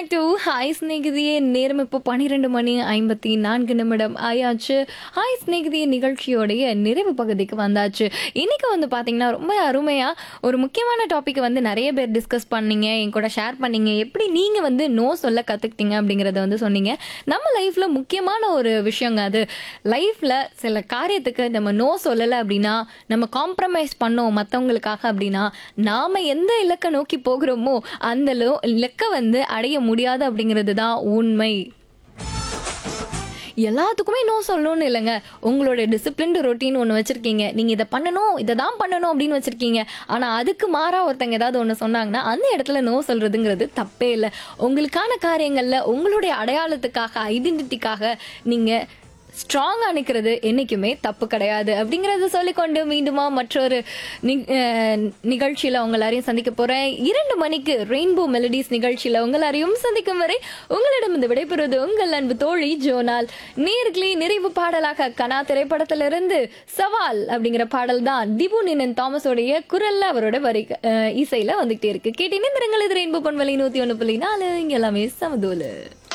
Back to hi ஸ்நேகிதியே. நேரம் இப்போ 12 மணி 54 நிமிடம் ஆயாச்சு. ஹாய் ஸ்நேகிதியே நிகழ்ச்சியோடைய நிறைவு பகுதிக்கு வந்தாச்சு. இன்னைக்கு வந்து பார்த்தீங்கன்னா ரொம்ப அருமையாக ஒரு முக்கியமான டாபிக் வந்து நிறைய பேர் டிஸ்கஸ் பண்ணீங்க, என் கூட ஷேர் பண்ணீங்க. எப்படி நீங்கள் வந்து நோ சொல்ல கற்றுக்கிட்டீங்க அப்படிங்கிறத வந்து சொன்னீங்க. நம்ம லைஃப்பில் முக்கியமான ஒரு விஷயங்க அது. லைஃப்பில் சில காரியத்துக்கு நம்ம நோ சொல்லலை அப்படின்னா, நம்ம காம்ப்ரமைஸ் பண்ணோம் மற்றவங்களுக்காக அப்படின்னா, நாம் எந்த இலக்கை நோக்கி போகிறோமோ அந்த இலக்கை வந்து அடைய முடியாது அப்படிங்கிறது தான் உண்மை. எல்லாத்துக்குமே நோ சொல்லணும்னு இல்லைங்க. உங்களோட டிசிப்ளின்டு ரொட்டீன் ஒன்று வச்சிருக்கீங்க, நீங்கள் இதை பண்ணணும், இதை தான் பண்ணணும் அப்படின்னு வச்சிருக்கீங்க. ஆனால் அதுக்கு மாறாக ஒருத்தங்க ஏதாவது ஒன்று சொன்னாங்கன்னா அந்த இடத்துல நோ சொல்றதுங்கிறது தப்பே இல்லை. உங்களுக்கான காரியங்களில் உங்களுடைய அடையாளத்துக்காக, ஐடென்டிட்டிக்காக நீங்கள் ஸ்ட்ராங்காக நிற்கிறது என்றைக்குமே தப்பு கிடையாது அப்படிங்கிறத சொல்லிக்கொண்டு மீண்டுமா மற்றொரு நிகழ்ச்சியில் உங்க எல்லாரையும் சந்திக்க போகிறேன். 2 மணிக்கு ரெயின்போ மெலடிஸ் நிகழ்ச்சியில் உங்க எல்லாரையும் சந்திக்கும் வரை உங்களிடம் இந்த விடைபெறுவது உங்கள் அன்பு தோழி ஜோனால். நேர்களே, நிறைவு பாடலாக கனா திரைப்படத்திலிருந்து சவால் அப்படிங்கிற பாடல் தான் திபு நினன் தாமஸோடைய குரல்ல அவரோட வரி இசையில் வந்துகிட்டே இருக்கு. கேட்டீங்கன்னா இது ரெயின்போ பண்பலை 101.4 இங்கே எல்லாமே சமதோலு.